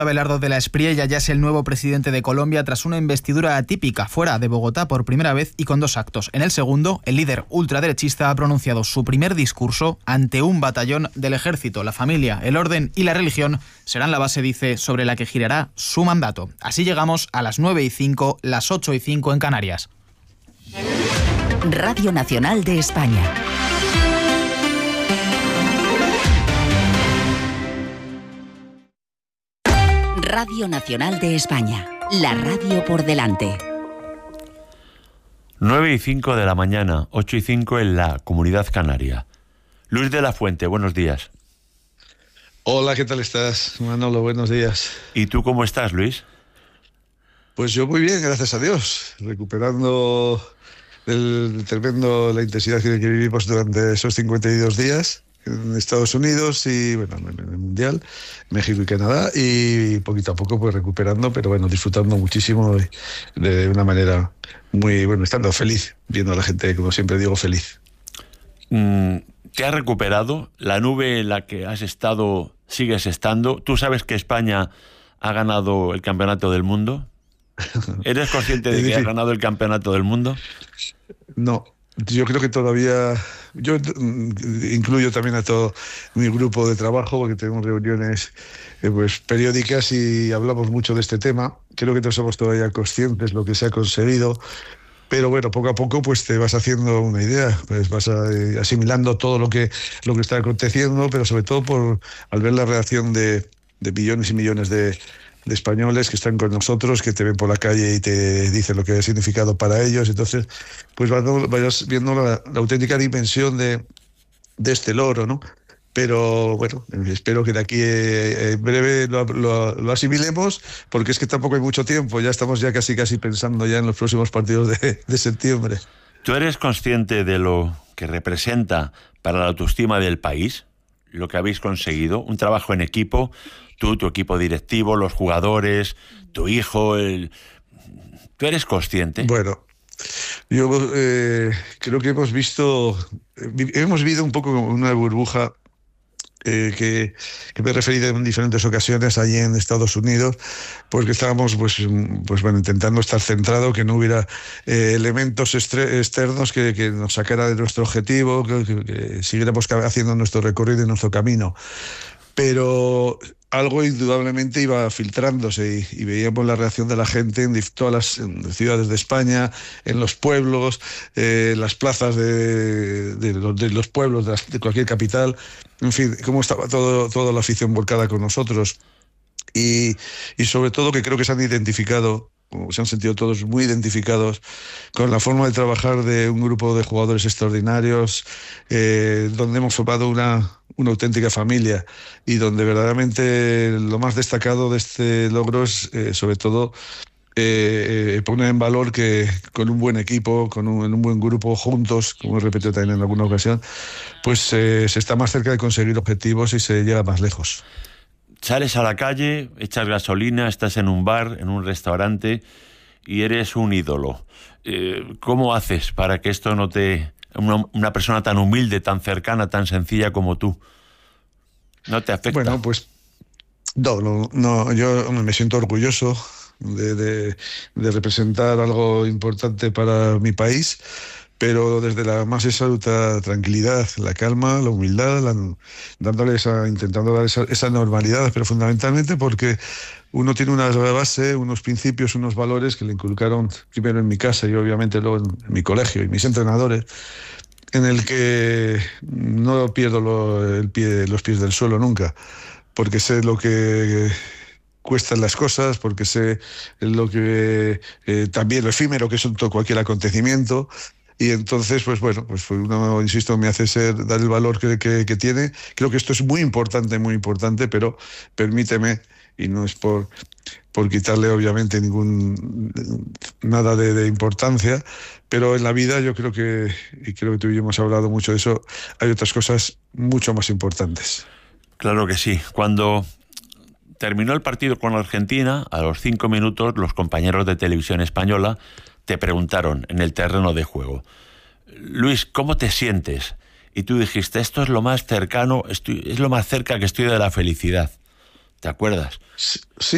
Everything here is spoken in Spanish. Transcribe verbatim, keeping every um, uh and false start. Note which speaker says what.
Speaker 1: Abelardo de la Espriella ya es el nuevo presidente de Colombia tras una investidura atípica fuera de Bogotá por primera vez y con dos actos. En el segundo, el líder ultraderechista ha pronunciado su primer discurso ante un batallón del ejército. La familia, el orden y la religión serán la base, dice, sobre la que girará su mandato. Así llegamos a las nueve y cinco, las ocho y cinco en Canarias.
Speaker 2: Radio Nacional de España. Radio Nacional de España, la radio por delante.
Speaker 3: nueve y cinco de la mañana, ocho y cinco en la Comunidad Canaria. Luis de la Fuente, buenos días.
Speaker 4: Hola, ¿qué tal estás, Manolo? Buenos días.
Speaker 3: ¿Y tú cómo estás, Luis?
Speaker 4: Pues yo muy bien, gracias a Dios, recuperando el tremendo, la intensidad que vivimos durante esos cincuenta y dos días en Estados Unidos y bueno, en el Mundial, México y Canadá, y poquito a poco pues recuperando, pero bueno, disfrutando muchísimo de, de una manera muy, bueno, estando feliz, viendo a la gente, como siempre digo, feliz.
Speaker 3: Mm, ¿te has recuperado? ¿La nube en la que has estado sigues estando? ¿Tú sabes que España ha ganado el campeonato del mundo? ¿Eres consciente de que ha ganado el campeonato del mundo?
Speaker 4: No. Yo creo que todavía, yo incluyo también a todo mi grupo de trabajo porque tenemos reuniones eh, pues periódicas y hablamos mucho de este tema. Creo que no somos todavía conscientes de lo que se ha conseguido, pero bueno, poco a poco pues te vas haciendo una idea, pues vas a, eh, asimilando todo lo que, lo que está aconteciendo, pero sobre todo por al ver la reacción de, de millones y millones de de españoles que están con nosotros, que te ven por la calle y te dicen lo que ha significado para ellos. Entonces, pues vayas viendo la, la auténtica dimensión de, de este logro, ¿no? Pero bueno, espero que de aquí eh, en breve lo, lo, lo asimilemos, porque es que tampoco hay mucho tiempo, ya estamos ya casi casi pensando ya en los próximos partidos de, de septiembre.
Speaker 3: ¿Tú eres consciente de lo que representa para la autoestima del país lo que habéis conseguido? Un trabajo en equipo. Tú, tu equipo directivo, los jugadores, tu hijo, el... ¿tú eres consciente?
Speaker 4: Bueno, yo eh, creo que hemos visto, hemos vivido un poco como una burbuja eh, que, que me he referido en diferentes ocasiones allí en Estados Unidos, porque estábamos pues, pues bueno, intentando estar centrado, que no hubiera eh, elementos estre- externos que, que nos sacara de nuestro objetivo, que, que, que siguiéramos haciendo nuestro recorrido y nuestro camino. Pero algo indudablemente iba filtrándose y, y veíamos la reacción de la gente en todas las en ciudades de España, en los pueblos, eh, en las plazas de, de, los, de los pueblos de, las, de cualquier capital, en fin, cómo estaba todo, toda la afición volcada con nosotros y, y sobre todo que creo que se han identificado, como se han sentido todos muy identificados con la forma de trabajar de un grupo de jugadores extraordinarios, eh, donde hemos formado una, una auténtica familia y donde verdaderamente lo más destacado de este logro es, eh, sobre todo, eh, eh, poner en valor que con un buen equipo, con un, en un buen grupo, juntos, como he repetido también en alguna ocasión, pues eh, se está más cerca de conseguir objetivos y se llega más lejos.
Speaker 3: Sales a la calle, echas gasolina, estás en un bar, en un restaurante y eres un ídolo. Eh, ¿Cómo haces para que esto no te... Una, una persona tan humilde, tan cercana, tan sencilla como tú, no te afecta?
Speaker 4: Bueno, pues no, no, no yo me siento orgulloso de, de, de representar algo importante para mi país, pero desde la más absoluta tranquilidad, la calma, la humildad, la, dándole esa, intentando dar esa, esa normalidad, pero fundamentalmente porque uno tiene una base, unos principios, unos valores que le inculcaron primero en mi casa y obviamente luego en, en mi colegio y mis entrenadores, en el que no pierdo lo, el pie, los pies del suelo nunca, porque sé lo que cuestan las cosas, porque sé lo que eh, también lo efímero que es todo cualquier acontecimiento. Y entonces, pues bueno, pues uno, insisto, me hace ser, dar el valor que, que, que tiene. Creo que esto es muy importante, muy importante, pero permíteme, y no es por, por quitarle obviamente ningún nada de, de importancia, pero en la vida yo creo que, y creo que tú y yo hemos hablado mucho de eso, hay otras cosas mucho más importantes.
Speaker 3: Claro que sí. Cuando terminó el partido con Argentina, a los cinco minutos, los compañeros de Televisión Española te preguntaron en el terreno de juego: Luis, ¿cómo te sientes? Y tú dijiste, esto es lo más cercano, estoy, es lo más cerca que estoy de la felicidad. ¿Te acuerdas?
Speaker 4: Sí,